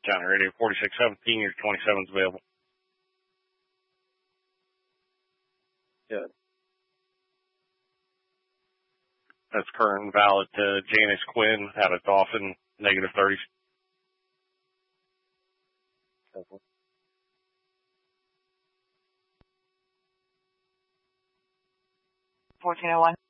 County Radio 4617, your 27's available. Good. That's current and valid to Janice Quinn out of Dauphin, negative 30s. Okay. 1401.